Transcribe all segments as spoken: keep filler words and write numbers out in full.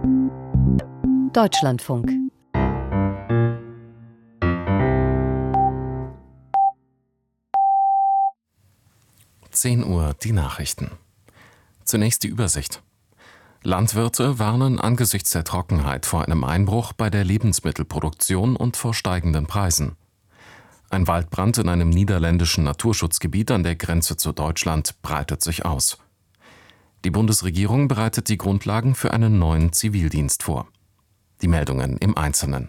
Deutschlandfunk. zehn Uhr die Nachrichten. Zunächst die Übersicht. Landwirte warnen angesichts der Trockenheit vor einem Einbruch bei der Lebensmittelproduktion und vor steigenden Preisen. Ein Waldbrand in einem niederländischen Naturschutzgebiet an der Grenze zu Deutschland breitet sich aus. Die Bundesregierung bereitet die Grundlagen für einen neuen Zivildienst vor. Die Meldungen im Einzelnen.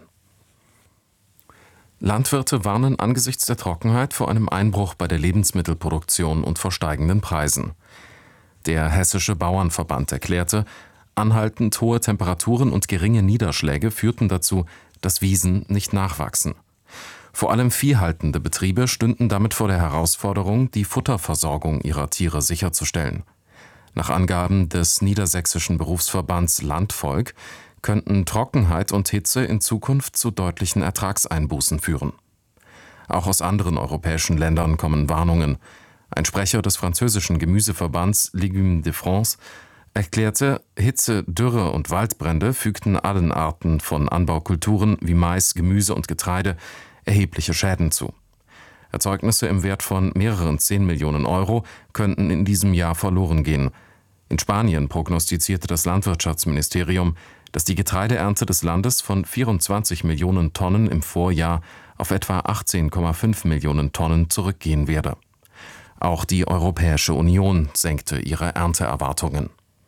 Landwirte warnen angesichts der Trockenheit vor einem Einbruch bei der Lebensmittelproduktion und vor steigenden Preisen. Der Hessische Bauernverband erklärte, anhaltend hohe Temperaturen und geringe Niederschläge führten dazu, dass Wiesen nicht nachwachsen. Vor allem viehhaltende Betriebe stünden damit vor der Herausforderung, die Futterversorgung ihrer Tiere sicherzustellen. Nach Angaben des Niedersächsischen Berufsverbands Landvolk könnten Trockenheit und Hitze in Zukunft zu deutlichen Ertragseinbußen führen. Auch aus anderen europäischen Ländern kommen Warnungen. Ein Sprecher des französischen Gemüseverbands Légumes de France erklärte, Hitze, Dürre und Waldbrände fügten allen Arten von Anbaukulturen wie Mais, Gemüse und Getreide erhebliche Schäden zu. Erzeugnisse im Wert von mehreren zehn Millionen Euro könnten in diesem Jahr verloren gehen. In Spanien prognostizierte das Landwirtschaftsministerium, dass die Getreideernte des Landes von vierundzwanzig Millionen Tonnen im Vorjahr auf etwa achtzehn Komma fünf Millionen Tonnen zurückgehen werde. Auch die Europäische Union senkte ihre Ernteerwartungen.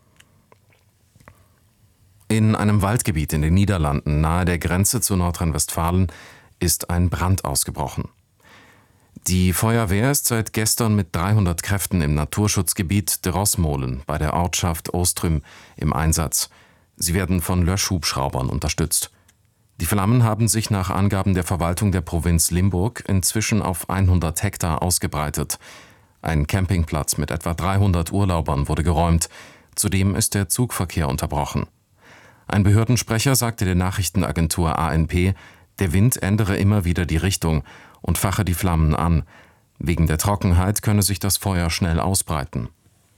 In einem Waldgebiet in den Niederlanden nahe der Grenze zu Nordrhein-Westfalen ist ein Brand ausgebrochen. Die Feuerwehr ist seit gestern mit dreihundert Kräften im Naturschutzgebiet de Rosmolen bei der Ortschaft Ostrüm im Einsatz. Sie werden von Löschhubschraubern unterstützt. Die Flammen haben sich nach Angaben der Verwaltung der Provinz Limburg inzwischen auf hundert Hektar ausgebreitet. Ein Campingplatz mit etwa dreihundert Urlaubern wurde geräumt. Zudem ist der Zugverkehr unterbrochen. Ein Behördensprecher sagte der Nachrichtenagentur A N P, der Wind ändere immer wieder die Richtung und fache die Flammen an. Wegen der Trockenheit könne sich das Feuer schnell ausbreiten.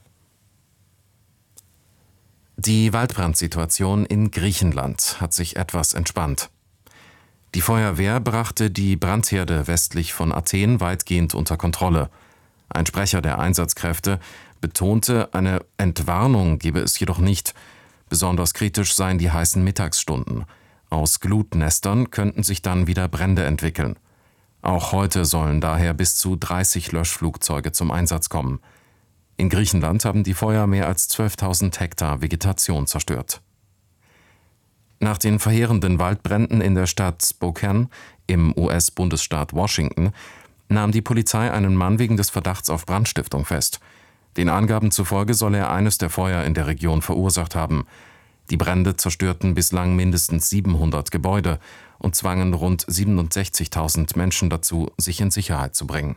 Die Waldbrandsituation in Griechenland hat sich etwas entspannt. Die Feuerwehr brachte die Brandherde westlich von Athen weitgehend unter Kontrolle. Ein Sprecher der Einsatzkräfte betonte, eine Entwarnung gebe es jedoch nicht. Besonders kritisch seien die heißen Mittagsstunden. Aus Glutnestern könnten sich dann wieder Brände entwickeln. Auch heute sollen daher bis zu dreißig Löschflugzeuge zum Einsatz kommen. In Griechenland haben die Feuer mehr als zwölftausend Hektar Vegetation zerstört. Nach den verheerenden Waldbränden in der Stadt Spokane im U S-Bundesstaat Washington nahm die Polizei einen Mann wegen des Verdachts auf Brandstiftung fest. Den Angaben zufolge soll er eines der Feuer in der Region verursacht haben. Die Brände zerstörten bislang mindestens siebenhundert Gebäude und zwangen rund siebenundsechzigtausend Menschen dazu, sich in Sicherheit zu bringen.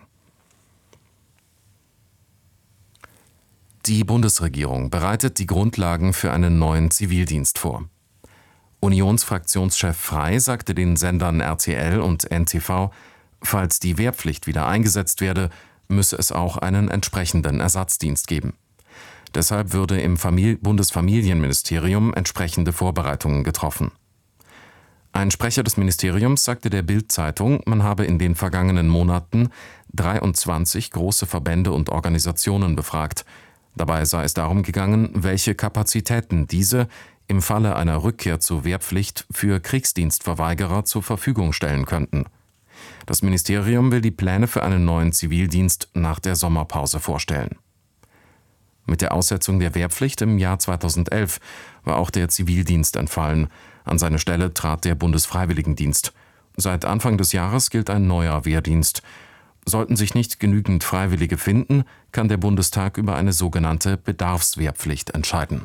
Die Bundesregierung bereitet die Grundlagen für einen neuen Zivildienst vor. Unionsfraktionschef Frey sagte den Sendern R T L und N T V, falls die Wehrpflicht wieder eingesetzt werde, müsse es auch einen entsprechenden Ersatzdienst geben. Deshalb würde im Famili- Bundesfamilienministerium entsprechende Vorbereitungen getroffen. Ein Sprecher des Ministeriums sagte der Bild-Zeitung, man habe in den vergangenen Monaten dreiundzwanzig große Verbände und Organisationen befragt. Dabei sei es darum gegangen, welche Kapazitäten diese im Falle einer Rückkehr zur Wehrpflicht für Kriegsdienstverweigerer zur Verfügung stellen könnten. Das Ministerium will die Pläne für einen neuen Zivildienst nach der Sommerpause vorstellen. Mit der Aussetzung der Wehrpflicht im Jahr zweitausendelf war auch der Zivildienst entfallen. An seine Stelle trat der Bundesfreiwilligendienst. Seit Anfang des Jahres gilt ein neuer Wehrdienst. Sollten sich nicht genügend Freiwillige finden, kann der Bundestag über eine sogenannte Bedarfswehrpflicht entscheiden.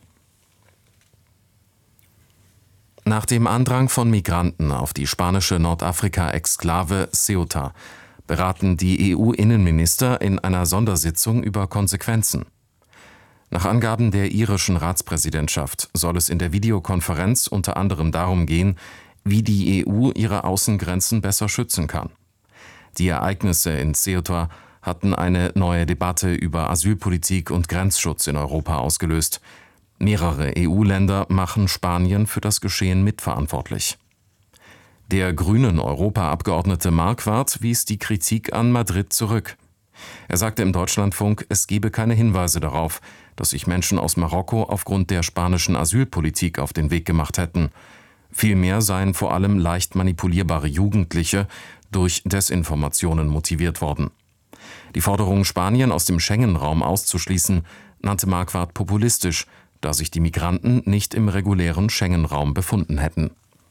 Nach dem Andrang von Migranten auf die spanische Nordafrika-Exklave Ceuta beraten die E U-Innenminister in einer Sondersitzung über Konsequenzen. Nach Angaben der irischen Ratspräsidentschaft soll es in der Videokonferenz unter anderem darum gehen, wie die E U ihre Außengrenzen besser schützen kann. Die Ereignisse in Ceuta hatten eine neue Debatte über Asylpolitik und Grenzschutz in Europa ausgelöst. Mehrere E U-Länder machen Spanien für das Geschehen mitverantwortlich. Der grünen Europaabgeordnete Marquardt wies die Kritik an Madrid zurück. Er sagte im Deutschlandfunk, es gebe keine Hinweise darauf, dass sich Menschen aus Marokko aufgrund der spanischen Asylpolitik auf den Weg gemacht hätten. Vielmehr seien vor allem leicht manipulierbare Jugendliche durch Desinformationen motiviert worden. Die Forderung, Spanien aus dem Schengen-Raum auszuschließen, nannte Marquardt populistisch, da sich die Migranten nicht im regulären Schengen-Raum befunden hätten.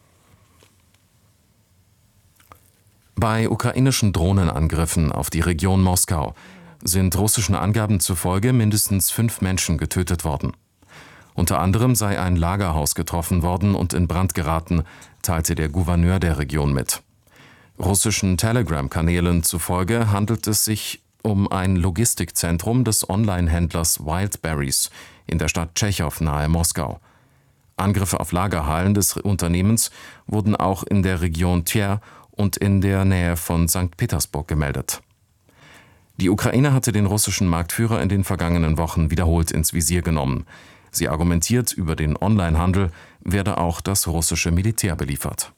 Bei ukrainischen Drohnenangriffen auf die Region Moskau sind russischen Angaben zufolge mindestens fünf Menschen getötet worden. Unter anderem sei ein Lagerhaus getroffen worden und in Brand geraten, teilte der Gouverneur der Region mit. Russischen Telegram-Kanälen zufolge handelt es sich um ein Logistikzentrum des Online-Händlers Wildberries in der Stadt Tschechow nahe Moskau. Angriffe auf Lagerhallen des Unternehmens wurden auch in der Region Twer und in der Nähe von Sankt Petersburg gemeldet. Die Ukraine hatte den russischen Marktführer in den vergangenen Wochen wiederholt ins Visier genommen. Sie argumentiert, über den Onlinehandel werde auch das russische Militär beliefert.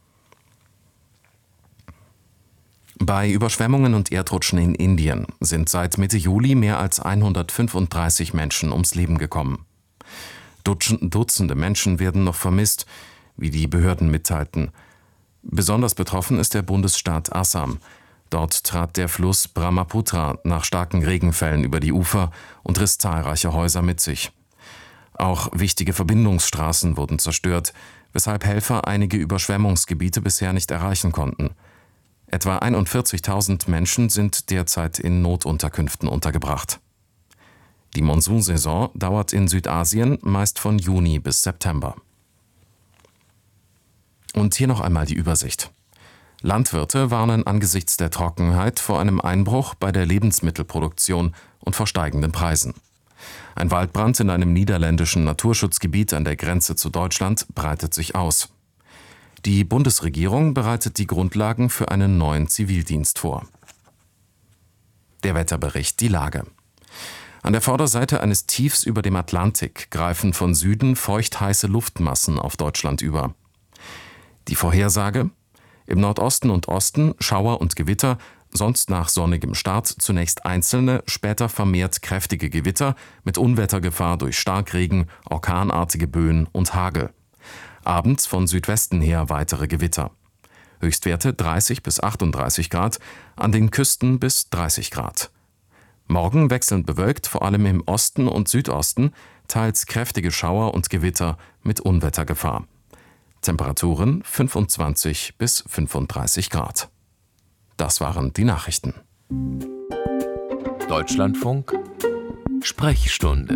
Bei Überschwemmungen und Erdrutschen in Indien sind seit Mitte Juli mehr als hundertfünfunddreißig Menschen ums Leben gekommen. Dutzende Menschen werden noch vermisst, wie die Behörden mitteilten. Besonders betroffen ist der Bundesstaat Assam. Dort trat der Fluss Brahmaputra nach starken Regenfällen über die Ufer und riss zahlreiche Häuser mit sich. Auch wichtige Verbindungsstraßen wurden zerstört, weshalb Helfer einige Überschwemmungsgebiete bisher nicht erreichen konnten. Etwa einundvierzigtausend Menschen sind derzeit in Notunterkünften untergebracht. Die Monsunsaison dauert in Südasien meist von Juni bis September. Und hier noch einmal die Übersicht. Landwirte warnen angesichts der Trockenheit vor einem Einbruch bei der Lebensmittelproduktion und vor steigenden Preisen. Ein Waldbrand in einem niederländischen Naturschutzgebiet an der Grenze zu Deutschland breitet sich aus. Die Bundesregierung bereitet die Grundlagen für einen neuen Zivildienst vor. Der Wetterbericht, die Lage. An der Vorderseite eines Tiefs über dem Atlantik greifen von Süden feuchtheiße Luftmassen auf Deutschland über. Die Vorhersage: Im Nordosten und Osten Schauer und Gewitter, sonst nach sonnigem Start zunächst einzelne, später vermehrt kräftige Gewitter mit Unwettergefahr durch Starkregen, orkanartige Böen und Hagel. Abends von Südwesten her weitere Gewitter. Höchstwerte dreißig bis achtunddreißig Grad, an den Küsten bis dreißig Grad. Morgen wechselnd bewölkt, vor allem im Osten und Südosten, teils kräftige Schauer und Gewitter mit Unwettergefahr. Temperaturen fünfundzwanzig bis fünfunddreißig Grad. Das waren die Nachrichten. Deutschlandfunk Sprechstunde.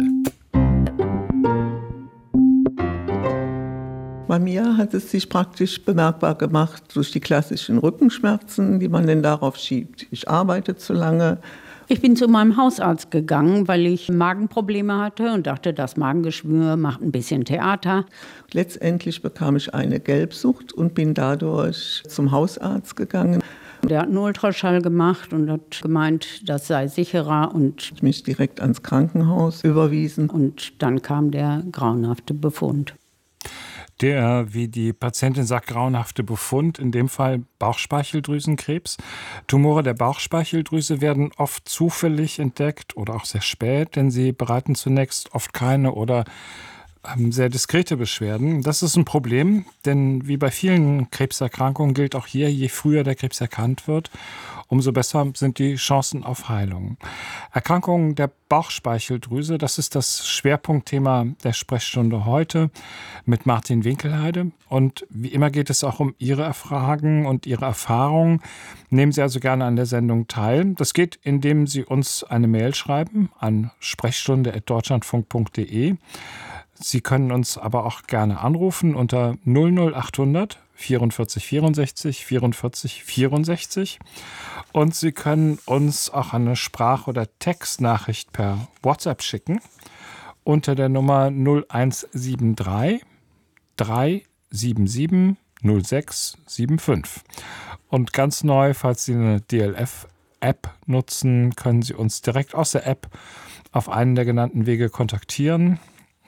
Bei mir hat es sich praktisch bemerkbar gemacht durch die klassischen Rückenschmerzen, die man denn darauf schiebt. Ich arbeite zu lange. Ich bin zu meinem Hausarzt gegangen, weil ich Magenprobleme hatte und dachte, das Magengeschwür macht ein bisschen Theater. Letztendlich bekam ich eine Gelbsucht und bin dadurch zum Hausarzt gegangen. Der hat einen Ultraschall gemacht und hat gemeint, das sei sicherer und mich direkt ans Krankenhaus überwiesen. Und dann kam der grauenhafte Befund. Der, wie die Patientin sagt, grauenhafte Befund, in dem Fall Bauchspeicheldrüsenkrebs. Tumore der Bauchspeicheldrüse werden oft zufällig entdeckt oder auch sehr spät, denn sie bereiten zunächst oft keine oder haben sehr diskrete Beschwerden. Das ist ein Problem, denn wie bei vielen Krebserkrankungen gilt auch hier, je früher der Krebs erkannt wird, umso besser sind die Chancen auf Heilung. Erkrankungen der Bauchspeicheldrüse, das ist das Schwerpunktthema der Sprechstunde heute mit Martin Winkelheide. Und wie immer geht es auch um Ihre Fragen und Ihre Erfahrungen. Nehmen Sie also gerne an der Sendung teil. Das geht, indem Sie uns eine Mail schreiben an sprechstunde at deutschlandfunk punkt de. Sie können uns aber auch gerne anrufen unter null null achthundert vierundvierzig vierundsechzig vierundvierzig vierundsechzig und Sie können uns auch eine Sprach- oder Textnachricht per WhatsApp schicken unter der Nummer null eins sieben drei drei sieben sieben null sechs sieben fünf. Und ganz neu, falls Sie eine D L F-App nutzen, können Sie uns direkt aus der App auf einen der genannten Wege kontaktieren.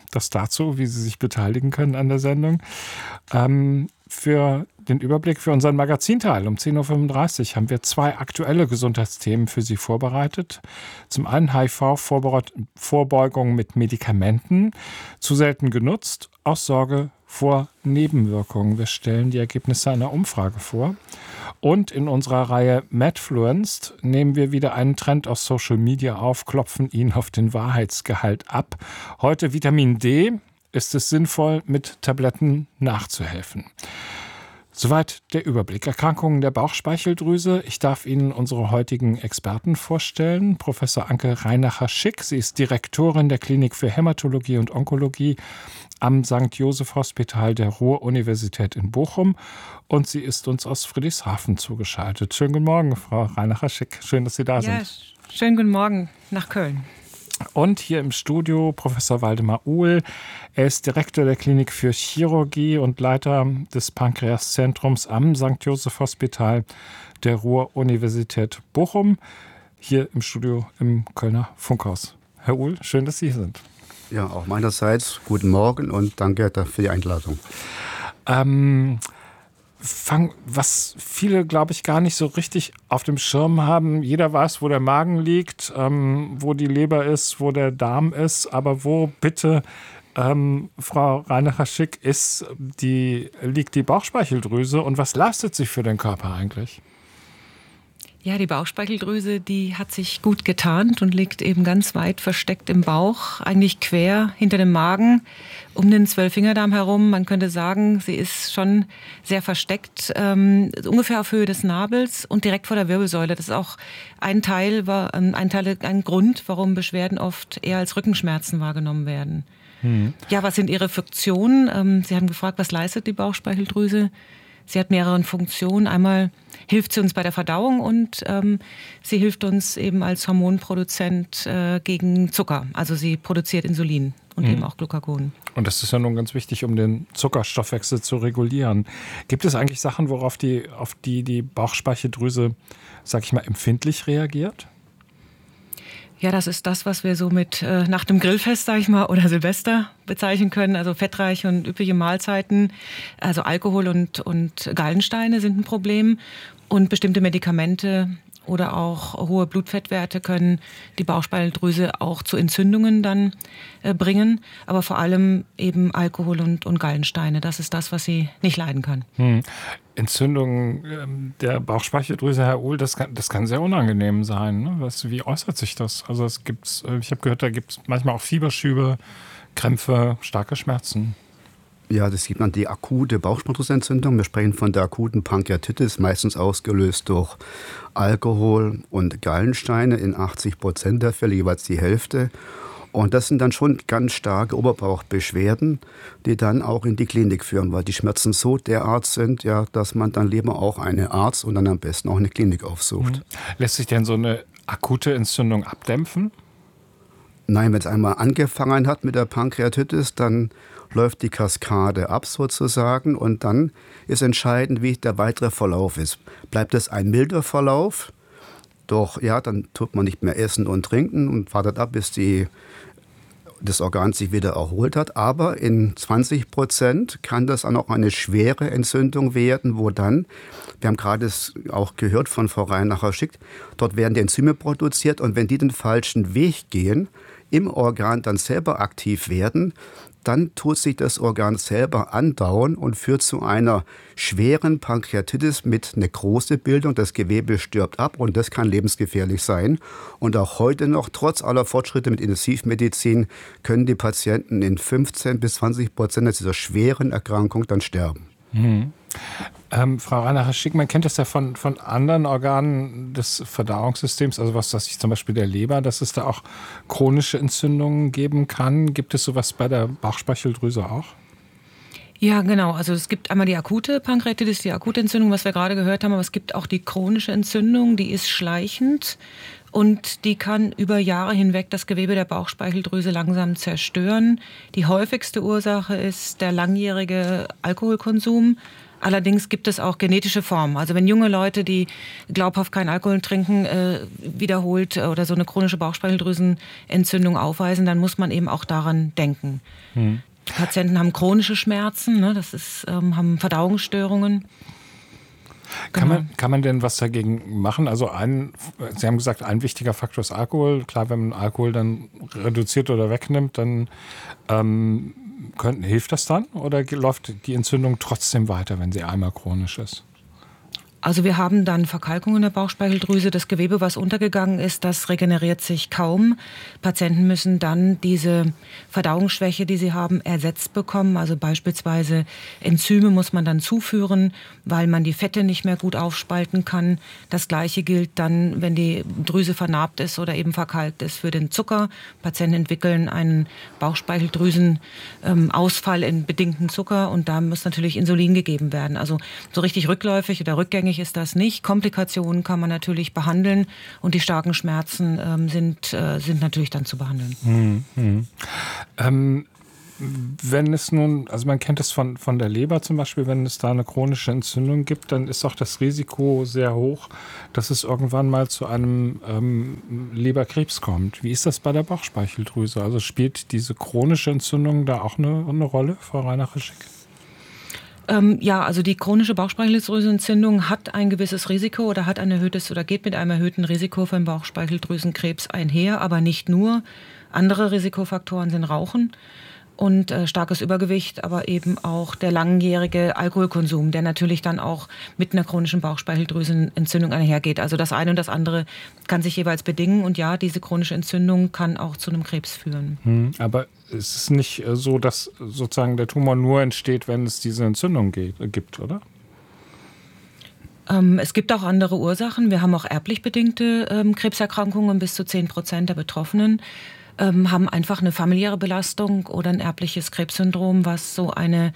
Das dazu, wie Sie sich beteiligen können an der Sendung. Ähm, für den Überblick für unseren Magazinteil um zehn Uhr fünfunddreißig haben wir zwei aktuelle Gesundheitsthemen für Sie vorbereitet. Zum einen H I V-Vorbeugung mit Medikamenten, zu selten genutzt, aus Sorge vor Nebenwirkungen. Wir stellen die Ergebnisse einer Umfrage vor. Und in unserer Reihe Medfluenced nehmen wir wieder einen Trend aus Social Media auf, klopfen ihn auf den Wahrheitsgehalt ab. Heute Vitamin D. Ist es sinnvoll, mit Tabletten nachzuhelfen? Soweit der Überblick. Erkrankungen der Bauchspeicheldrüse. Ich darf Ihnen unsere heutigen Experten vorstellen. Professor Anke Reinacher-Schick. Sie ist Direktorin der Klinik für Hämatologie und Onkologie am Sankt Joseph Hospital der Ruhr-Universität in Bochum. Und sie ist uns aus Friedrichshafen zugeschaltet. Schönen guten Morgen, Frau Reinacher-Schick. Schön, dass Sie da sind. Ja, schönen guten Morgen nach Köln. Und hier im Studio Professor Waldemar Uhl. Er ist Direktor der Klinik für Chirurgie und Leiter des Pankreaszentrums am Sankt Joseph Hospital der Ruhr-Universität Bochum. Hier im Studio im Kölner Funkhaus. Herr Uhl, schön, dass Sie hier sind. Ja, auch meinerseits guten Morgen und danke für die Einladung. Ähm... Fang, was viele, glaube ich, gar nicht so richtig auf dem Schirm haben. Jeder weiß, wo der Magen liegt, ähm, wo die Leber ist, wo der Darm ist. Aber wo bitte, ähm, Frau Reinacher-Schick, ist die, liegt die Bauchspeicheldrüse und was leistet sie für den Körper eigentlich? Ja, die Bauchspeicheldrüse, die hat sich gut getarnt und liegt eben ganz weit versteckt im Bauch, eigentlich quer hinter dem Magen, um den Zwölffingerdarm herum. Man könnte sagen, sie ist schon sehr versteckt, ähm, ungefähr auf Höhe des Nabels und direkt vor der Wirbelsäule. Das ist auch ein Teil, ein Teil, ein Grund, warum Beschwerden oft eher als Rückenschmerzen wahrgenommen werden. Hm. Ja, was sind ihre Funktionen? Ähm, Sie haben gefragt, was leistet die Bauchspeicheldrüse? Sie hat mehrere Funktionen. Einmal hilft sie uns bei der Verdauung und ähm, sie hilft uns eben als Hormonproduzent äh, gegen Zucker. Also sie produziert Insulin und mhm. eben auch Glucagon. Und das ist ja nun ganz wichtig, um den Zuckerstoffwechsel zu regulieren. Gibt es eigentlich Sachen, worauf die, auf die die Bauchspeicheldrüse, sag ich mal, empfindlich reagiert? Ja, das ist das, was wir so mit äh, nach dem Grillfest, sag ich mal, oder Silvester bezeichnen können. Also fettreiche und üppige Mahlzeiten, also Alkohol und, und Gallensteine sind ein Problem. Und bestimmte Medikamente oder auch hohe Blutfettwerte können die Bauchspeicheldrüse auch zu Entzündungen dann äh, bringen. Aber vor allem eben Alkohol und, und Gallensteine. Das ist das, was sie nicht leiden kann. Hm. Entzündung ähm, der Bauchspeicheldrüse, Herr Uhl, das kann, das kann sehr unangenehm sein. Ne? Was, wie äußert sich das? Also es gibt's, ich habe gehört, da gibt es manchmal auch Fieberschübe, Krämpfe, starke Schmerzen. Ja, das gibt man die akute Bauchspeicheldrüsenentzündung. Wir sprechen von der akuten Pankreatitis, meistens ausgelöst durch Alkohol und Gallensteine, in achtzig Prozent der Fälle, jeweils die Hälfte. Und das sind dann schon ganz starke Oberbauchbeschwerden, die dann auch in die Klinik führen, weil die Schmerzen so derart sind, ja, dass man dann lieber auch einen Arzt und dann am besten auch eine Klinik aufsucht. Lässt sich denn so eine akute Entzündung abdämpfen? Nein, wenn es einmal angefangen hat mit der Pankreatitis, dann läuft die Kaskade ab sozusagen und dann ist entscheidend, wie der weitere Verlauf ist. Bleibt es ein milder Verlauf, doch ja, dann tut man nicht mehr essen und trinken und wartet ab, bis die, das Organ sich wieder erholt hat. Aber in zwanzig Prozent kann das auch eine schwere Entzündung werden, wo dann, wir haben gerade es auch gehört von Frau Reinacher-Schick, dort werden die Enzyme produziert und wenn die den falschen Weg gehen, im Organ dann selber aktiv werden, dann tut sich das Organ selber andauern und führt zu einer schweren Pankreatitis mit Nekrosebildung. Das Gewebe stirbt ab und das kann lebensgefährlich sein. Und auch heute noch, trotz aller Fortschritte mit Intensivmedizin, können die Patienten in fünfzehn bis zwanzig Prozent dieser schweren Erkrankung dann sterben. Mhm. Ähm, Frau Reinacher-Schick, man kennt das ja von, von anderen Organen des Verdauungssystems, also was weiß ich, zum Beispiel der Leber, dass es da auch chronische Entzündungen geben kann. Gibt es sowas bei der Bauchspeicheldrüse auch? Ja, genau. Also es gibt einmal die akute Pankreatitis, die akute Entzündung, was wir gerade gehört haben, aber es gibt auch die chronische Entzündung, die ist schleichend und die kann über Jahre hinweg das Gewebe der Bauchspeicheldrüse langsam zerstören. Die häufigste Ursache ist der langjährige Alkoholkonsum. Allerdings gibt es auch genetische Formen. Also wenn junge Leute, die glaubhaft keinen Alkohol trinken, äh, wiederholt oder so eine chronische Bauchspeicheldrüsenentzündung aufweisen, dann muss man eben auch daran denken. Hm. Die Patienten haben chronische Schmerzen, ne? Das ist, ähm, haben Verdauungsstörungen. Kann, Genau. man, kann man denn was dagegen machen? Also ein, Sie haben gesagt, ein wichtiger Faktor ist Alkohol. Klar, wenn man Alkohol dann reduziert oder wegnimmt, dann ähm, können, hilft das dann? Oder läuft die Entzündung trotzdem weiter, wenn sie einmal chronisch ist? Also wir haben dann Verkalkung in der Bauchspeicheldrüse. Das Gewebe, was untergegangen ist, das regeneriert sich kaum. Patienten müssen dann diese Verdauungsschwäche, die sie haben, ersetzt bekommen. Also beispielsweise Enzyme muss man dann zuführen, weil man die Fette nicht mehr gut aufspalten kann. Das Gleiche gilt dann, wenn die Drüse vernarbt ist oder eben verkalkt ist, für den Zucker. Patienten entwickeln einen Bauchspeicheldrüsenausfall in bedingten Zucker und da muss natürlich Insulin gegeben werden. Also so richtig rückläufig oder rückgängig ist das nicht. Komplikationen kann man natürlich behandeln und die starken Schmerzen ähm, sind, äh, sind natürlich dann zu behandeln. Hm, hm. Ähm, wenn es nun, also man kennt es von, von der Leber zum Beispiel, wenn es da eine chronische Entzündung gibt, dann ist auch das Risiko sehr hoch, dass es irgendwann mal zu einem ähm, Leberkrebs kommt. Wie ist das bei der Bauchspeicheldrüse? Also spielt diese chronische Entzündung da auch eine, eine Rolle, Frau Reinach-Rischig? Ähm, ja, also die chronische Bauchspeicheldrüsenentzündung hat ein gewisses Risiko oder hat ein erhöhtes oder geht mit einem erhöhten Risiko für den Bauchspeicheldrüsenkrebs einher, aber nicht nur. Andere Risikofaktoren sind Rauchen und äh, starkes Übergewicht, aber eben auch der langjährige Alkoholkonsum, der natürlich dann auch mit einer chronischen Bauchspeicheldrüsenentzündung einhergeht. Also das eine und das andere kann sich jeweils bedingen und ja, diese chronische Entzündung kann auch zu einem Krebs führen. Hm, aber es ist nicht so, dass sozusagen der Tumor nur entsteht, wenn es diese Entzündung geht, gibt, oder? Ähm, es gibt auch andere Ursachen. Wir haben auch erblich bedingte ähm, Krebserkrankungen. Bis zu zehn Prozent der Betroffenen ähm, haben einfach eine familiäre Belastung oder ein erbliches Krebssyndrom, was so eine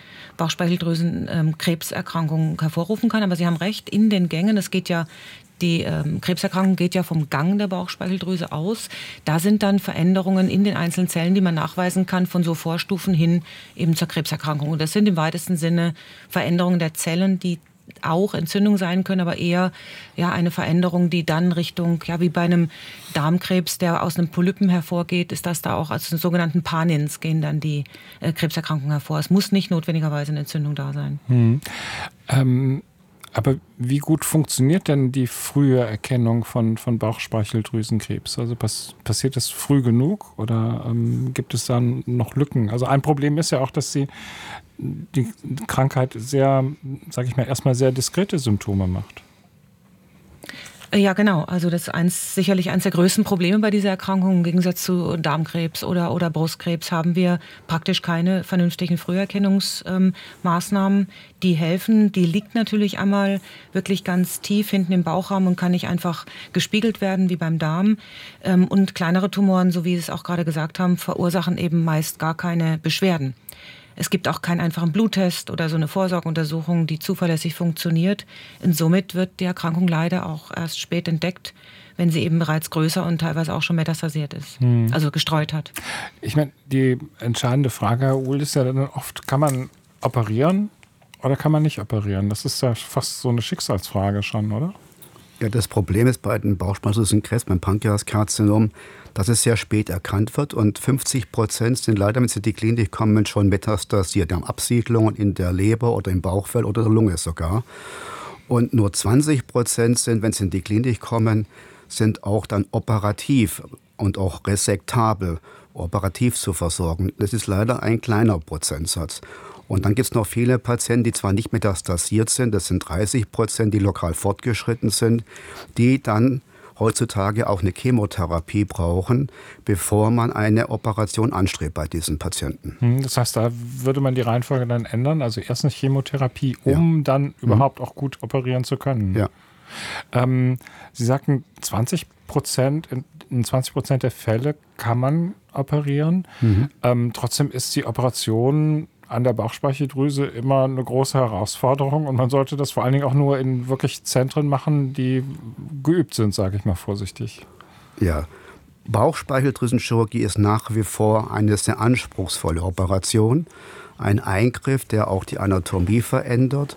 Bauchspeicheldrüsenkrebserkrankung hervorrufen kann. Aber Sie haben recht, in den Gängen, es geht ja Die ähm, Krebserkrankung geht ja vom Gang der Bauchspeicheldrüse aus. Da sind dann Veränderungen in den einzelnen Zellen, die man nachweisen kann, von so Vorstufen hin eben zur Krebserkrankung. Und das sind im weitesten Sinne Veränderungen der Zellen, die auch Entzündung sein können, aber eher ja, eine Veränderung, die dann Richtung, ja, wie bei einem Darmkrebs, der aus einem Polypen hervorgeht, ist das da auch als sogenannten Panins gehen dann die äh, Krebserkrankungen hervor. Es muss nicht notwendigerweise eine Entzündung da sein. Hm. Ähm Aber wie gut funktioniert denn die frühe Erkennung von, von Bauchspeicheldrüsenkrebs? Also pass, passiert das früh genug oder ähm, gibt es da noch Lücken? Also ein Problem ist ja auch, dass sie die Krankheit sehr, sage ich mal, erstmal sehr diskrete Symptome macht. Ja, genau. Also das ist eins, sicherlich eines der größten Probleme bei dieser Erkrankung. Im Gegensatz zu Darmkrebs oder, oder Brustkrebs haben wir praktisch keine vernünftigen Früherkennungsmaßnahmen, ähm, die helfen. Die liegt natürlich einmal wirklich ganz tief hinten im Bauchraum und kann nicht einfach gespiegelt werden wie beim Darm. Ähm, und kleinere Tumoren, so wie Sie es auch gerade gesagt haben, verursachen eben meist gar keine Beschwerden. Es gibt auch keinen einfachen Bluttest oder so eine Vorsorgeuntersuchung, die zuverlässig funktioniert. Und somit wird die Erkrankung leider auch erst spät entdeckt, wenn sie eben bereits größer und teilweise auch schon metastasiert ist, hm. also gestreut hat. Ich meine, die entscheidende Frage, Herr Uhl, ist ja dann oft, kann man operieren oder kann man nicht operieren? Das ist ja fast so eine Schicksalsfrage schon, oder? Ja, das Problem ist bei den Bauchspeicheldrüsenkrebs, beim Pankreaskarzinom, dass es sehr spät erkannt wird und fünfzig Prozent sind leider, wenn sie in die Klinik kommen, schon metastasiert. Die haben Absiedlungen in der Leber oder im Bauchfell oder der Lunge sogar. Und nur zwanzig Prozent sind, wenn sie in die Klinik kommen, sind auch dann operativ und auch resektabel, operativ zu versorgen. Das ist leider ein kleiner Prozentsatz. Und dann gibt es noch viele Patienten, die zwar nicht metastasiert sind, das sind dreißig Prozent, die lokal fortgeschritten sind, die dann heutzutage auch eine Chemotherapie brauchen, bevor man eine Operation anstrebt bei diesen Patienten. Das heißt, da würde man die Reihenfolge dann ändern, also erst eine Chemotherapie, um ja. dann überhaupt mhm. auch gut operieren zu können. Ja. Ähm, Sie sagten, zwanzig Prozent, in zwanzig Prozent der Fälle kann man operieren. Mhm. Ähm, trotzdem ist die Operation an der Bauchspeicheldrüse immer eine große Herausforderung und man sollte das vor allen Dingen auch nur in wirklich Zentren machen, die geübt sind, sage ich mal vorsichtig. Ja, Bauchspeicheldrüsenchirurgie ist nach wie vor eine sehr anspruchsvolle Operation, ein Eingriff, der auch die Anatomie verändert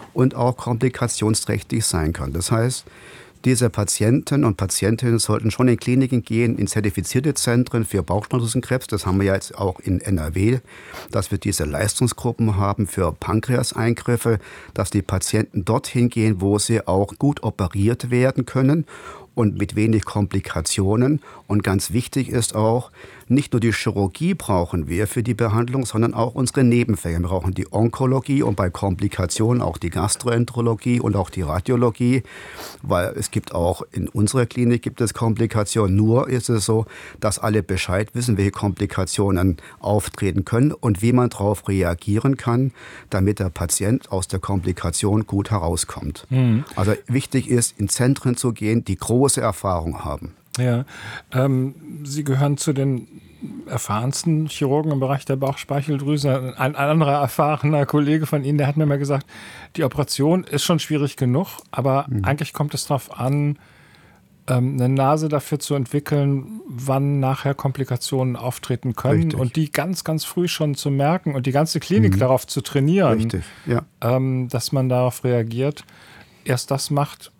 und auch komplikationsträchtig sein kann. Das heißt, diese Patienten und Patientinnen sollten schon in Kliniken gehen, in zertifizierte Zentren für Bauchspeicheldrüsenkrebs. Das haben wir ja jetzt auch in N R W, dass wir diese Leistungsgruppen haben für Pankreaseingriffe, dass die Patienten dorthin gehen, wo sie auch gut operiert werden können und mit wenig Komplikationen. Und ganz wichtig ist auch, nicht nur die Chirurgie brauchen wir für die Behandlung, sondern auch unsere Nebenfälle. Wir brauchen die Onkologie und bei Komplikationen auch die Gastroenterologie und auch die Radiologie, weil es gibt auch in unserer Klinik gibt es Komplikationen. Nur ist es so, dass alle Bescheid wissen, welche Komplikationen auftreten können und wie man darauf reagieren kann, damit der Patient aus der Komplikation gut herauskommt. Mhm. Also wichtig ist, in Zentren zu gehen, die große Erfahrung haben. Ja, ähm, Sie gehören zu den erfahrensten Chirurgen im Bereich der Bauchspeicheldrüse. Ein anderer erfahrener Kollege von Ihnen, der hat mir mal gesagt, die Operation ist schon schwierig genug, aber mhm. eigentlich kommt es darauf an, ähm, eine Nase dafür zu entwickeln, wann nachher Komplikationen auftreten können. Richtig. Und die ganz, ganz früh schon zu merken und die ganze Klinik mhm. darauf zu trainieren, Richtig. Ja. Ähm, dass man darauf reagiert. Erst das macht,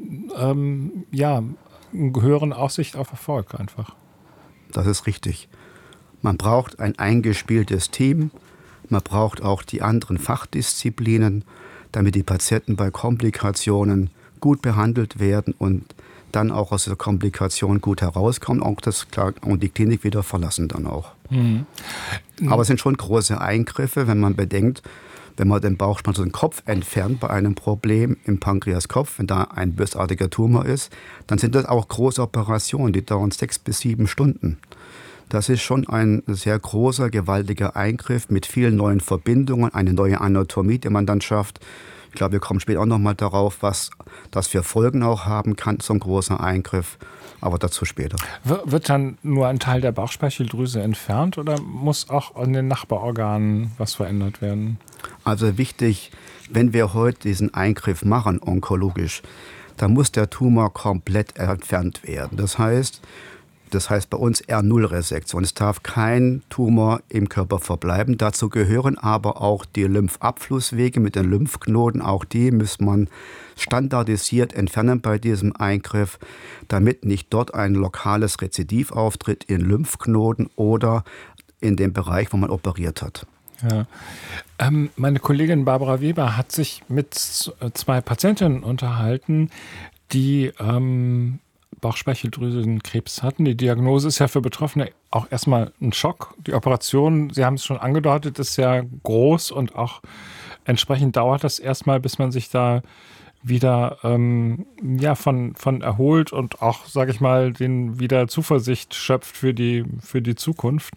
ähm, ja, eine höhere Aussicht auf Erfolg einfach. Das ist richtig. Man braucht ein eingespieltes Team. Man braucht auch die anderen Fachdisziplinen, damit die Patienten bei Komplikationen gut behandelt werden und dann auch aus der Komplikation gut herauskommen auch das, und die Klinik wieder verlassen dann auch. Mhm. Aber es sind schon große Eingriffe, wenn man bedenkt, wenn man den Bauchspeichel, den Kopf entfernt bei einem Problem im Pankreaskopf, wenn da ein bösartiger Tumor ist, dann sind das auch große Operationen, die dauern sechs bis sieben Stunden. Das ist schon ein sehr großer, gewaltiger Eingriff mit vielen neuen Verbindungen, eine neue Anatomie, die man dann schafft. Ich glaube, wir kommen später auch noch mal darauf, was das für Folgen auch haben kann, so ein großer Eingriff. Aber dazu später. Wird dann nur ein Teil der Bauchspeicheldrüse entfernt oder muss auch an den Nachbarorganen was verändert werden? Also wichtig, wenn wir heute diesen Eingriff machen, onkologisch, dann muss der Tumor komplett entfernt werden. Das heißt, das heißt bei uns R null Resektion. Es darf kein Tumor im Körper verbleiben. Dazu gehören aber auch die Lymphabflusswege mit den Lymphknoten. Auch die muss man standardisiert entfernen bei diesem Eingriff, damit nicht dort ein lokales Rezidiv auftritt in Lymphknoten oder in dem Bereich, wo man operiert hat. Ja. Ähm, meine Kollegin Barbara Weber hat sich mit zwei Patientinnen unterhalten, die ähm, Bauchspeicheldrüsenkrebs hatten. Die Diagnose ist ja für Betroffene auch erstmal ein Schock. Die Operation, Sie haben es schon angedeutet, ist ja groß und auch entsprechend dauert das erstmal, bis man sich da wieder ähm, ja, von, von erholt und auch, sage ich mal, den wieder Zuversicht schöpft für die, für die Zukunft.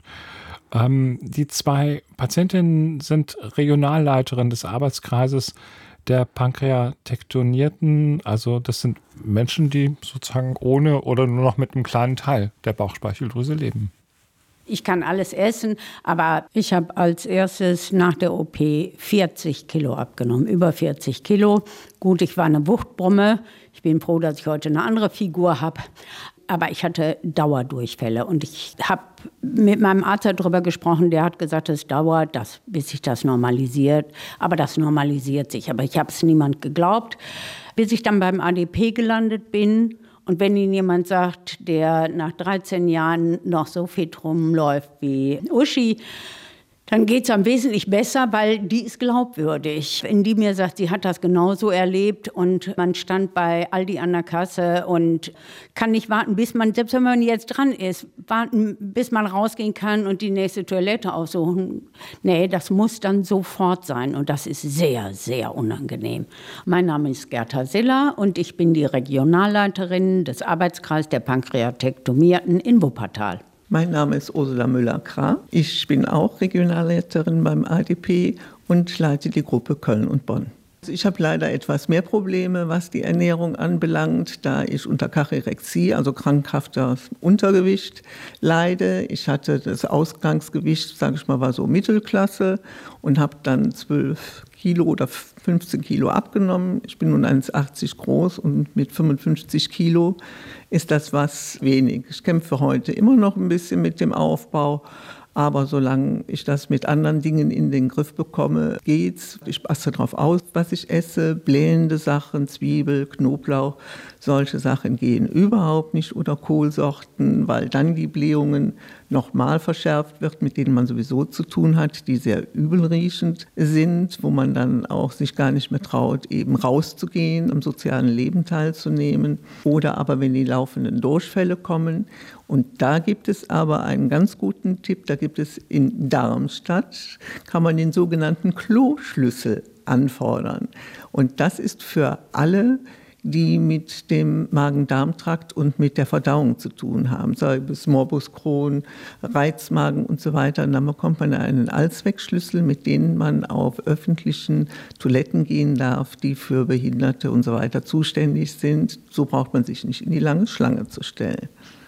Ähm, die zwei Patientinnen sind Regionalleiterin des Arbeitskreises der Pankreatektonierten, also das sind Menschen, die sozusagen ohne oder nur noch mit einem kleinen Teil der Bauchspeicheldrüse leben. Ich kann alles essen, aber ich habe als erstes nach der O P vierzig Kilo abgenommen, über vierzig Kilo. Gut, ich war eine Wuchtbrumme. Ich bin froh, dass ich heute eine andere Figur habe. Aber ich hatte Dauerdurchfälle und ich habe mit meinem Arzt darüber gesprochen, der hat gesagt, es dauert, das, bis sich das normalisiert. Aber das normalisiert sich. Aber ich habe es niemand geglaubt, bis ich dann beim A D P gelandet bin. Und wenn Ihnen jemand sagt, der nach dreizehn Jahren noch so fit rumläuft wie Uschi, dann geht es am wesentlich besser, weil die ist glaubwürdig. Wenn die mir sagt, sie hat das genauso erlebt und man stand bei Aldi an der Kasse und kann nicht warten, bis man, selbst wenn man jetzt dran ist, warten, bis man rausgehen kann und die nächste Toilette aufsuchen. Nee, das muss dann sofort sein und das ist sehr, sehr unangenehm. Mein Name ist Gerta Siller und ich bin die Regionalleiterin des Arbeitskreises der Pankreatektomierten in Wuppertal. Mein Name ist Ursula Müller-Krah. Ich bin auch Regionalleiterin beim A D P und leite die Gruppe Köln und Bonn. Ich habe leider etwas mehr Probleme, was die Ernährung anbelangt, da ich unter Kachyrexie, also krankhafter Untergewicht, leide. Ich hatte das Ausgangsgewicht, sage ich mal, war so Mittelklasse und habe dann zwölf Kilo oder fünfzehn Kilo abgenommen. Ich bin nun eins Komma achtzig groß und mit fünfundfünfzig Kilo ist das was wenig. Ich kämpfe heute immer noch ein bisschen mit dem Aufbau, Aber solange ich das mit anderen Dingen in den Griff bekomme, geht's. Ich passe darauf aus, was ich esse. Blähende Sachen, Zwiebel, Knoblauch, solche Sachen gehen überhaupt nicht. Oder Kohlsorten, weil dann die Blähungen nochmal verschärft wird, mit denen man sowieso zu tun hat, die sehr übelriechend sind, wo man dann auch sich gar nicht mehr traut, eben rauszugehen, am sozialen Leben teilzunehmen. Oder aber, wenn die laufenden Durchfälle kommen. Und da gibt es aber einen ganz guten Tipp, da gibt es in Darmstadt, kann man den sogenannten Kloschlüssel anfordern. Und das ist für alle, die mit dem Magen-Darm-Trakt und mit der Verdauung zu tun haben, sei es Morbus Crohn, Reizmagen und so weiter. Und dann bekommt man einen Allzweckschlüssel, mit dem man auf öffentlichen Toiletten gehen darf, die für Behinderte und so weiter zuständig sind. So braucht man sich nicht in die lange Schlange zu stellen.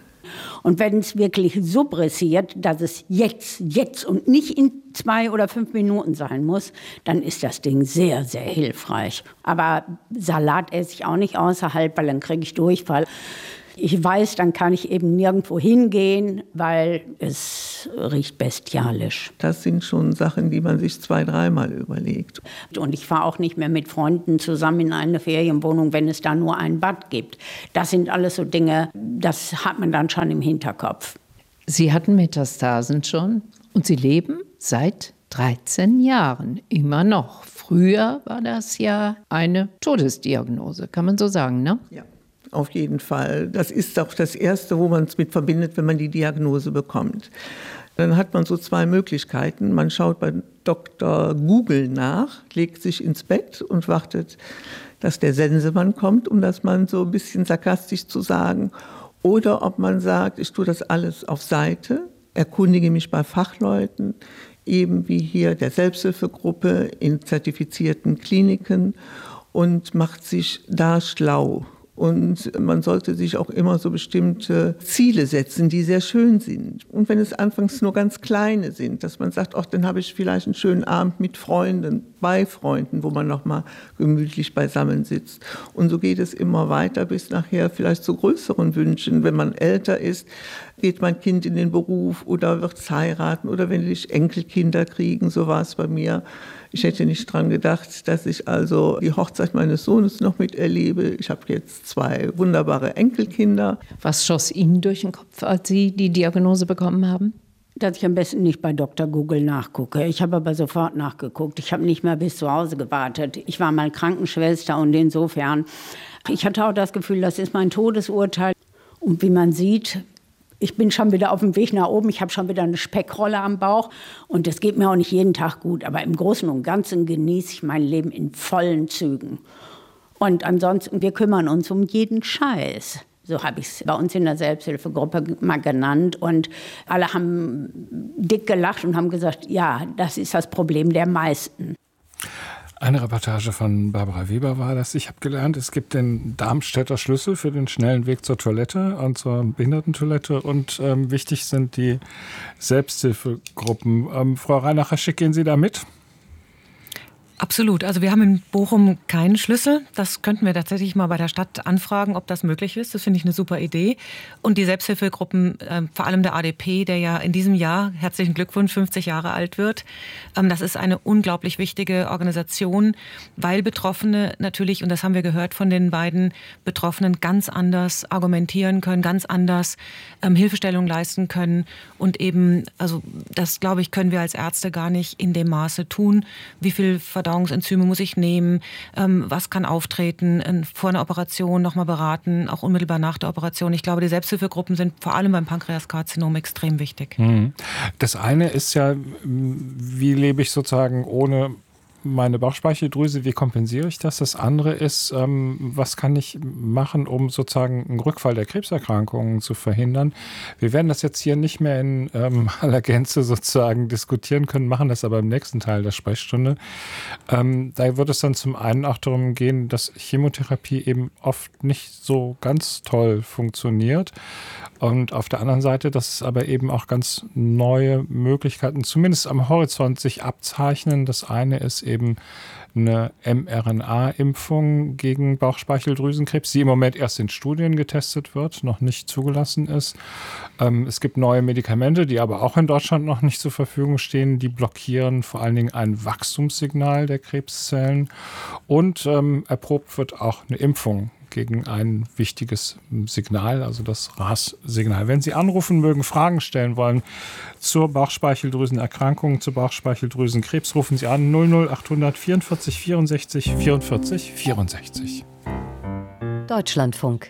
Und wenn es wirklich so pressiert, dass es jetzt, jetzt und nicht in zwei oder fünf Minuten sein muss, dann ist das Ding sehr, sehr hilfreich. Aber Salat esse ich auch nicht außerhalb, weil dann kriege ich Durchfall. Ich weiß, dann kann ich eben nirgendwo hingehen, weil es riecht bestialisch. Das sind schon Sachen, die man sich zwei-, dreimal überlegt. Und ich fahre auch nicht mehr mit Freunden zusammen in eine Ferienwohnung, wenn es da nur ein Bad gibt. Das sind alles so Dinge, das hat man dann schon im Hinterkopf. Sie hatten Metastasen schon und Sie leben seit dreizehn Jahren, immer noch. Früher war das ja eine Todesdiagnose, kann man so sagen, ne? Ja. Auf jeden Fall. Das ist auch das Erste, wo man es mit verbindet, wenn man die Diagnose bekommt. Dann hat man so zwei Möglichkeiten. Man schaut bei Doktor Google nach, legt sich ins Bett und wartet, dass der Sensemann kommt, um das mal so ein bisschen sarkastisch zu sagen. Oder ob man sagt, ich tue das alles auf Seite, erkundige mich bei Fachleuten, eben wie hier der Selbsthilfegruppe in zertifizierten Kliniken und macht sich da schlau. Und man sollte sich auch immer so bestimmte Ziele setzen, die sehr schön sind. Und wenn es anfangs nur ganz kleine sind, dass man sagt, ach, dann habe ich vielleicht einen schönen Abend mit Freunden, bei Freunden, wo man noch mal gemütlich beisammen sitzt. Und so geht es immer weiter bis nachher vielleicht zu größeren Wünschen. Wenn man älter ist, geht mein Kind in den Beruf oder wird es heiraten oder wenn ich Enkelkinder kriegen, so war es bei mir. Ich hätte nicht dran gedacht, dass ich also die Hochzeit meines Sohnes noch miterlebe. Ich habe jetzt zwei wunderbare Enkelkinder. Was schoss Ihnen durch den Kopf, als Sie die Diagnose bekommen haben? Dass ich am besten nicht bei Doktor Google nachgucke. Ich habe aber sofort nachgeguckt. Ich habe nicht mehr bis zu Hause gewartet. Ich war mal Krankenschwester und insofern, ich hatte auch das Gefühl, das ist mein Todesurteil. Und wie man sieht, ich bin schon wieder auf dem Weg nach oben. Ich habe schon wieder eine Speckrolle am Bauch. Und das geht mir auch nicht jeden Tag gut. Aber im Großen und Ganzen genieße ich mein Leben in vollen Zügen. Und ansonsten, wir kümmern uns um jeden Scheiß. So habe ich es bei uns in der Selbsthilfegruppe mal genannt. Und alle haben dick gelacht und haben gesagt, ja, das ist das Problem der meisten. Eine Reportage von Barbara Weber war das. Ich habe gelernt, es gibt den Darmstädter Schlüssel für den schnellen Weg zur Toilette und zur Behindertentoilette. Und ähm, wichtig sind die Selbsthilfegruppen. Ähm, Frau Reinacher-Schick, gehen Sie da mit? Absolut. Also wir haben in Bochum keinen Schlüssel. Das könnten wir tatsächlich mal bei der Stadt anfragen, ob das möglich ist. Das finde ich eine super Idee. Und die Selbsthilfegruppen, äh, vor allem der A D P, der ja in diesem Jahr, herzlichen Glückwunsch, fünfzig Jahre alt wird. Ähm, das ist eine unglaublich wichtige Organisation, weil Betroffene natürlich, und das haben wir gehört von den beiden Betroffenen, ganz anders argumentieren können, ganz anders ähm, Hilfestellung leisten können. Und eben, also das, glaube ich, können wir als Ärzte gar nicht in dem Maße tun. Wie viel Verdauungsenzyme muss ich nehmen, ähm, was kann auftreten, äh, vor einer Operation nochmal beraten, auch unmittelbar nach der Operation. Ich glaube, die Selbsthilfegruppen sind vor allem beim Pankreaskarzinom extrem wichtig. Das eine ist ja, wie lebe ich sozusagen ohne meine Bauchspeicheldrüse, wie kompensiere ich das? Das andere ist, ähm, was kann ich machen, um sozusagen einen Rückfall der Krebserkrankungen zu verhindern? Wir werden das jetzt hier nicht mehr in ähm, aller Gänze sozusagen diskutieren können, machen das aber im nächsten Teil der Sprechstunde. Ähm, da wird es dann zum einen auch darum gehen, dass Chemotherapie eben oft nicht so ganz toll funktioniert. Und auf der anderen Seite, dass es aber eben auch ganz neue Möglichkeiten, zumindest am Horizont, sich abzeichnen. Das eine ist eben eine mRNA-Impfung gegen Bauchspeicheldrüsenkrebs, die im Moment erst in Studien getestet wird, noch nicht zugelassen ist. Ähm, es gibt neue Medikamente, die aber auch in Deutschland noch nicht zur Verfügung stehen. Die blockieren vor allen Dingen ein Wachstumssignal der Krebszellen. Und ähm, erprobt wird auch eine Impfung gegen ein wichtiges Signal, also das R A S-Signal. Wenn Sie anrufen mögen, Fragen stellen wollen zur Bauchspeicheldrüsenerkrankung, zur Bauchspeicheldrüsenkrebs, rufen Sie an null null achthundert vierundvierzig vierundsechzig vierundvierzig vierundsechzig. Deutschlandfunk.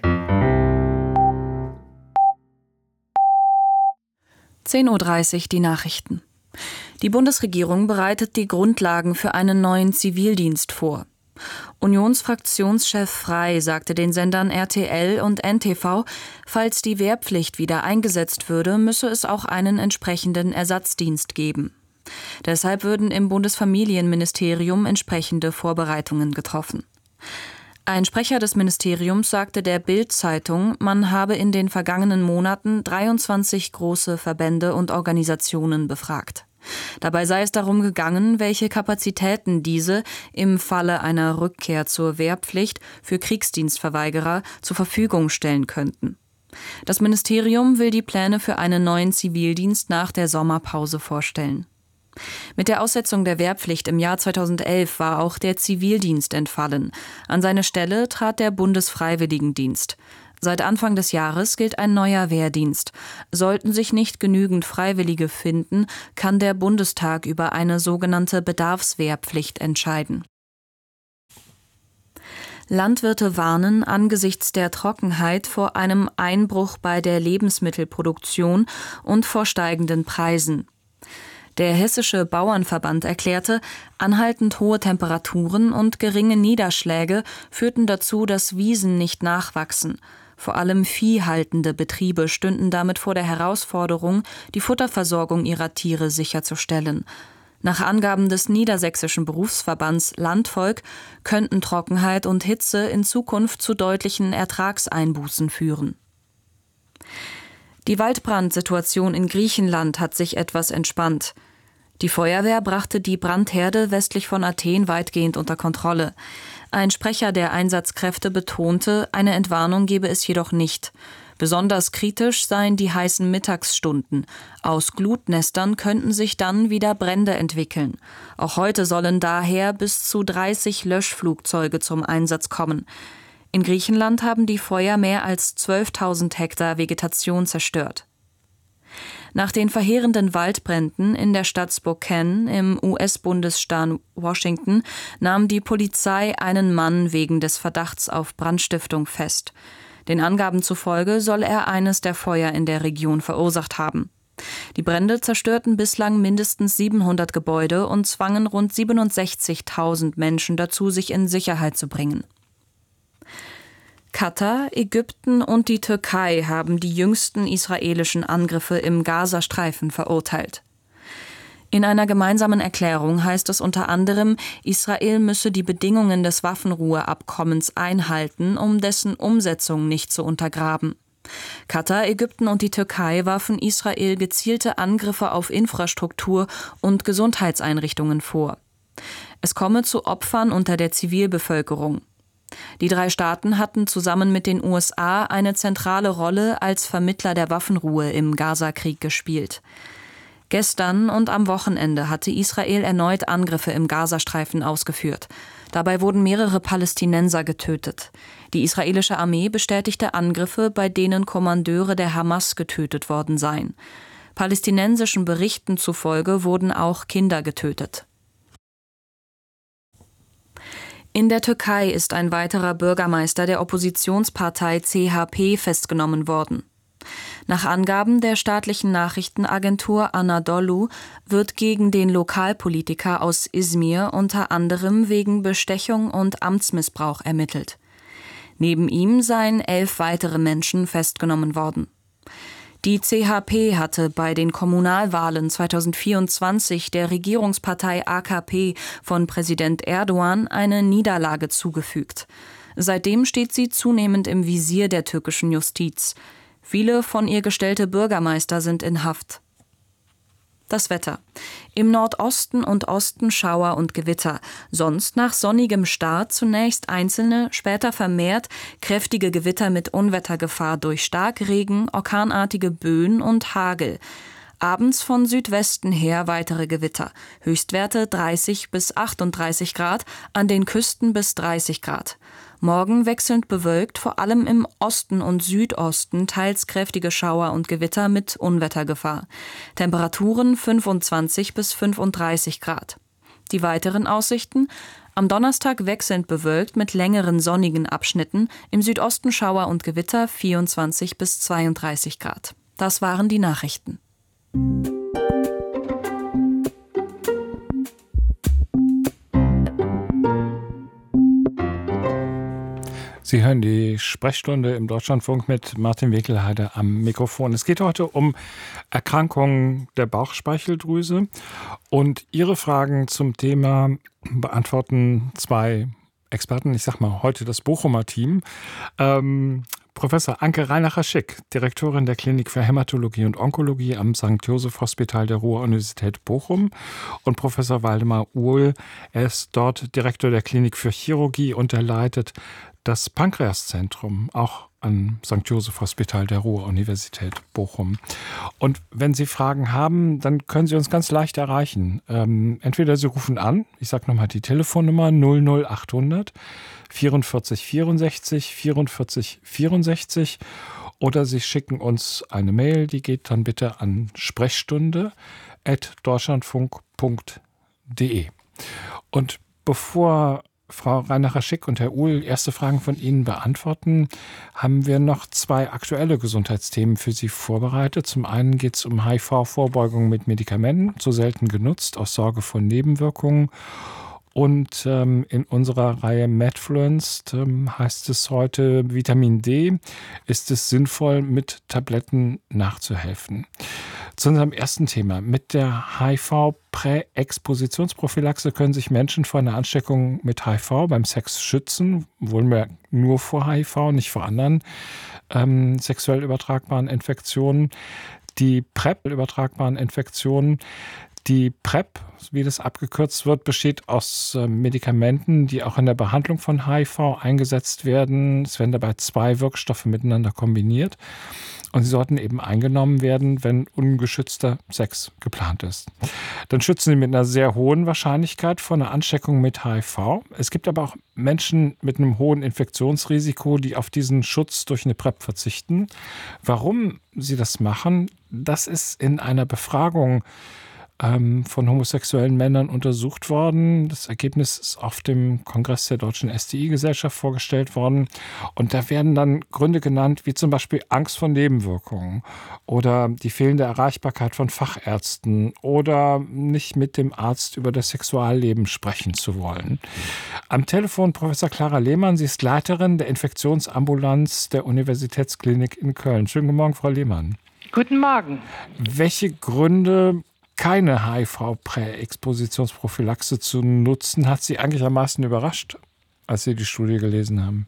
zehn Uhr dreißig die Nachrichten. Die Bundesregierung bereitet die Grundlagen für einen neuen Zivildienst vor. Unionsfraktionschef Frey sagte den Sendern R T L und N T V, falls die Wehrpflicht wieder eingesetzt würde, müsse es auch einen entsprechenden Ersatzdienst geben. Deshalb würden im Bundesfamilienministerium entsprechende Vorbereitungen getroffen. Ein Sprecher des Ministeriums sagte der Bild-Zeitung, man habe in den vergangenen Monaten dreiundzwanzig große Verbände und Organisationen befragt. Dabei sei es darum gegangen, welche Kapazitäten diese im Falle einer Rückkehr zur Wehrpflicht für Kriegsdienstverweigerer zur Verfügung stellen könnten. Das Ministerium will die Pläne für einen neuen Zivildienst nach der Sommerpause vorstellen. Mit der Aussetzung der Wehrpflicht im Jahr zweitausendelf war auch der Zivildienst entfallen. An seine Stelle trat der Bundesfreiwilligendienst. Seit Anfang des Jahres gilt ein neuer Wehrdienst. Sollten sich nicht genügend Freiwillige finden, kann der Bundestag über eine sogenannte Bedarfswehrpflicht entscheiden. Landwirte warnen angesichts der Trockenheit vor einem Einbruch bei der Lebensmittelproduktion und vor steigenden Preisen. Der Hessische Bauernverband erklärte, anhaltend hohe Temperaturen und geringe Niederschläge führten dazu, dass Wiesen nicht nachwachsen. Vor allem viehhaltende Betriebe stünden damit vor der Herausforderung, die Futterversorgung ihrer Tiere sicherzustellen. Nach Angaben des Niedersächsischen Berufsverbands Landvolk könnten Trockenheit und Hitze in Zukunft zu deutlichen Ertragseinbußen führen. Die Waldbrandsituation in Griechenland hat sich etwas entspannt. Die Feuerwehr brachte die Brandherde westlich von Athen weitgehend unter Kontrolle. Ein Sprecher der Einsatzkräfte betonte, eine Entwarnung gebe es jedoch nicht. Besonders kritisch seien die heißen Mittagsstunden. Aus Glutnestern könnten sich dann wieder Brände entwickeln. Auch heute sollen daher bis zu dreißig Löschflugzeuge zum Einsatz kommen. In Griechenland haben die Feuer mehr als zwölftausend Hektar Vegetation zerstört. Nach den verheerenden Waldbränden in der Stadt Spokane im U S-Bundesstaat Washington nahm die Polizei einen Mann wegen des Verdachts auf Brandstiftung fest. Den Angaben zufolge soll er eines der Feuer in der Region verursacht haben. Die Brände zerstörten bislang mindestens siebenhundert Gebäude und zwangen rund siebenundsechzigtausend Menschen dazu, sich in Sicherheit zu bringen. Katar, Ägypten und die Türkei haben die jüngsten israelischen Angriffe im Gazastreifen verurteilt. In einer gemeinsamen Erklärung heißt es unter anderem, Israel müsse die Bedingungen des Waffenruheabkommens einhalten, um dessen Umsetzung nicht zu untergraben. Katar, Ägypten und die Türkei warfen Israel gezielte Angriffe auf Infrastruktur und Gesundheitseinrichtungen vor. Es komme zu Opfern unter der Zivilbevölkerung. Die drei Staaten hatten zusammen mit den U S A eine zentrale Rolle als Vermittler der Waffenruhe im Gazakrieg gespielt. Gestern und am Wochenende hatte Israel erneut Angriffe im Gazastreifen ausgeführt. Dabei wurden mehrere Palästinenser getötet. Die israelische Armee bestätigte Angriffe, bei denen Kommandeure der Hamas getötet worden seien. Palästinensischen Berichten zufolge wurden auch Kinder getötet. In der Türkei ist ein weiterer Bürgermeister der Oppositionspartei C H P festgenommen worden. Nach Angaben der staatlichen Nachrichtenagentur Anadolu wird gegen den Lokalpolitiker aus Izmir unter anderem wegen Bestechung und Amtsmissbrauch ermittelt. Neben ihm seien elf weitere Menschen festgenommen worden. Die C H P hatte bei den Kommunalwahlen zweitausendvierundzwanzig der Regierungspartei A K P von Präsident Erdogan eine Niederlage zugefügt. Seitdem steht sie zunehmend im Visier der türkischen Justiz. Viele von ihr gestellte Bürgermeister sind in Haft. Das Wetter. Im Nordosten und Osten Schauer und Gewitter. Sonst nach sonnigem Start zunächst einzelne, später vermehrt kräftige Gewitter mit Unwettergefahr durch Starkregen, orkanartige Böen und Hagel. Abends von Südwesten her weitere Gewitter. Höchstwerte dreißig bis achtunddreißig Grad, an den Küsten bis dreißig Grad. Morgen wechselnd bewölkt, vor allem im Osten und Südosten teils kräftige Schauer und Gewitter mit Unwettergefahr. Temperaturen fünfundzwanzig bis fünfunddreißig Grad. Die weiteren Aussichten: Am Donnerstag wechselnd bewölkt mit längeren sonnigen Abschnitten, im Südosten Schauer und Gewitter vierundzwanzig bis zweiunddreißig Grad. Das waren die Nachrichten. Sie hören die Sprechstunde im Deutschlandfunk mit Martin Winkelheide am Mikrofon. Es geht heute um Erkrankungen der Bauchspeicheldrüse. Und Ihre Fragen zum Thema beantworten zwei Experten, ich sag mal heute das Bochumer Team. Ähm, Professor Anke Reinacher-Schick, Direktorin der Klinik für Hämatologie und Onkologie am Sankt Joseph Hospital der Ruhr-Universität Bochum, und Professor Waldemar Uhl, er ist dort Direktor der Klinik für Chirurgie und er leitet das Pankreaszentrum, auch am Sankt Joseph Hospital der Ruhr-Universität Bochum. Und wenn Sie Fragen haben, dann können Sie uns ganz leicht erreichen. Ähm, entweder Sie rufen an, ich sage nochmal die Telefonnummer null null achthundert vierundvierzig vierundsechzig vierundvierzig vierundsechzig, oder Sie schicken uns eine Mail, die geht dann bitte an sprechstunde at deutschlandfunk punkt de. Und bevor Frau Reinacher-Schick und Herr Uhl erste Fragen von Ihnen beantworten, haben wir noch zwei aktuelle Gesundheitsthemen für Sie vorbereitet. Zum einen geht es um H I V-Vorbeugung mit Medikamenten, zu selten genutzt, aus Sorge vor Nebenwirkungen. Und ähm, in unserer Reihe Medfluenced ähm, heißt es heute, Vitamin D, ist es sinnvoll, mit Tabletten nachzuhelfen. Zu unserem ersten Thema. Mit der H I V-Präexpositionsprophylaxe können sich Menschen vor einer Ansteckung mit H I V beim Sex schützen, wohlgemerkt nur vor H I V, nicht vor anderen ähm, sexuell übertragbaren Infektionen. Die PrEP-übertragbaren Infektionen, die PrEP, wie das abgekürzt wird, besteht aus äh, Medikamenten, die auch in der Behandlung von H I V eingesetzt werden. Es werden dabei zwei Wirkstoffe miteinander kombiniert. Und sie sollten eben eingenommen werden, wenn ungeschützter Sex geplant ist. Dann schützen sie mit einer sehr hohen Wahrscheinlichkeit vor einer Ansteckung mit H I V. Es gibt aber auch Menschen mit einem hohen Infektionsrisiko, die auf diesen Schutz durch eine PrEP verzichten. Warum sie das machen, das ist in einer Befragung von homosexuellen Männern untersucht worden. Das Ergebnis ist auf dem Kongress der Deutschen S T I-Gesellschaft vorgestellt worden. Und da werden dann Gründe genannt, wie zum Beispiel Angst vor Nebenwirkungen oder die fehlende Erreichbarkeit von Fachärzten oder nicht mit dem Arzt über das Sexualleben sprechen zu wollen. Am Telefon Professor Clara Lehmann. Sie ist Leiterin der Infektionsambulanz der Universitätsklinik in Köln. Schönen guten Morgen, Frau Lehmann. Guten Morgen. Welche Gründe, keine H I V-Präexpositionsprophylaxe zu nutzen, hat Sie eigentlich am meisten überrascht, als Sie die Studie gelesen haben?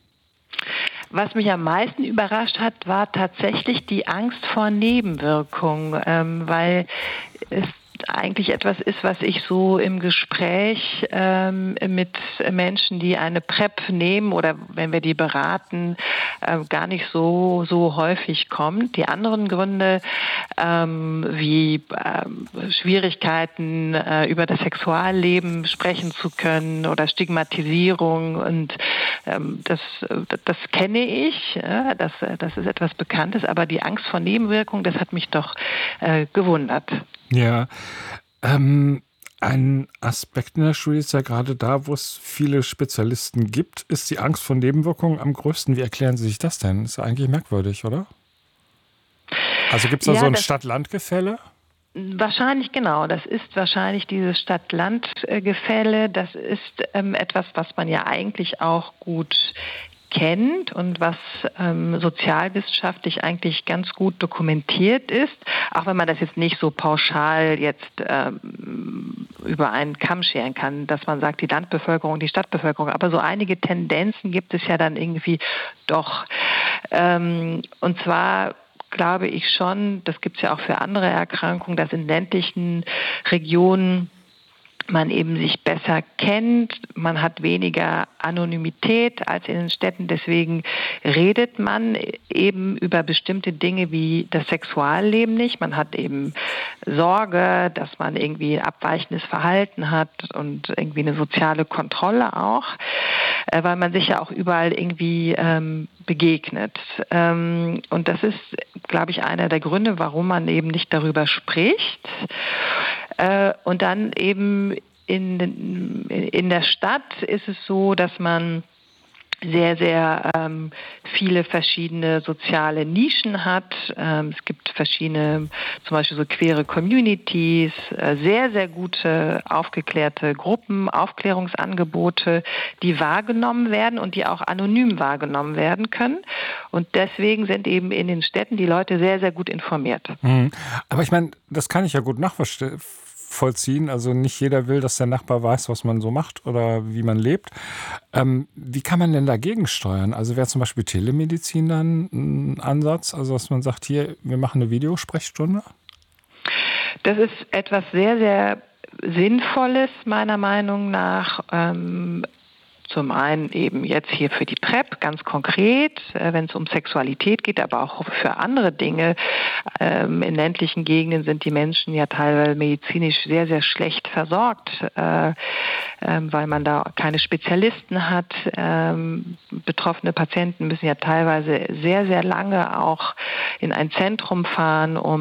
Was mich am meisten überrascht hat, war tatsächlich die Angst vor Nebenwirkungen, ähm, weil es eigentlich etwas ist, was ich so im Gespräch ähm, mit Menschen, die eine PrEP nehmen oder wenn wir die beraten, äh, gar nicht so so häufig kommt. Die anderen Gründe ähm, wie ähm, Schwierigkeiten äh, über das Sexualleben sprechen zu können oder Stigmatisierung und ähm, das das kenne ich, ja, das das ist etwas Bekanntes, aber die Angst vor Nebenwirkungen, das hat mich doch äh, gewundert. Ja, ähm, ein Aspekt in der Studie ist ja gerade da, wo es viele Spezialisten gibt, ist die Angst vor Nebenwirkungen am größten. Wie erklären Sie sich das denn? Ist ja eigentlich merkwürdig, oder? Also gibt es da ja, so ein Stadt-Land-Gefälle? Wahrscheinlich, genau. Das ist wahrscheinlich dieses Stadt-Land-Gefälle. Das ist ähm, etwas, was man ja eigentlich auch gut kennt und was ähm, sozialwissenschaftlich eigentlich ganz gut dokumentiert ist, auch wenn man das jetzt nicht so pauschal jetzt ähm, über einen Kamm scheren kann, dass man sagt, die Landbevölkerung, die Stadtbevölkerung, aber so einige Tendenzen gibt es ja dann irgendwie doch. Ähm, und zwar glaube ich schon, das gibt es ja auch für andere Erkrankungen, dass in ländlichen Regionen man eben sich besser kennt, man hat weniger Anonymität als in den Städten, deswegen redet man eben über bestimmte Dinge wie das Sexualleben nicht. Man hat eben Sorge, dass man irgendwie ein abweichendes Verhalten hat und irgendwie eine soziale Kontrolle auch, weil man sich ja auch überall irgendwie ähm, begegnet. Ähm, und das ist, glaube ich, einer der Gründe, warum man eben nicht darüber spricht. Äh, und dann eben in, in der Stadt ist es so, dass man sehr, sehr ähm, viele verschiedene soziale Nischen hat. Ähm, es gibt verschiedene, zum Beispiel so queere Communities, äh, sehr, sehr gute aufgeklärte Gruppen, Aufklärungsangebote, die wahrgenommen werden und die auch anonym wahrgenommen werden können. Und deswegen sind eben in den Städten die Leute sehr, sehr gut informiert. Mhm. Aber ich meine, das kann ich ja gut nachvollziehen. vollziehen. Also nicht jeder will, dass der Nachbar weiß, was man so macht oder wie man lebt. Ähm, wie kann man denn dagegen steuern? Also wäre zum Beispiel Telemedizin dann ein Ansatz? Also dass man sagt, hier, wir machen eine Videosprechstunde? Das ist etwas sehr, sehr Sinnvolles, meiner Meinung nach. Ähm, Zum einen eben jetzt hier für die PrEP ganz konkret, äh, wenn es um Sexualität geht, aber auch für andere Dinge. Ähm, in ländlichen Gegenden sind die Menschen ja teilweise medizinisch sehr, sehr schlecht versorgt, äh, äh, weil man da keine Spezialisten hat. Ähm, betroffene Patienten müssen ja teilweise sehr, sehr lange auch in ein Zentrum fahren, um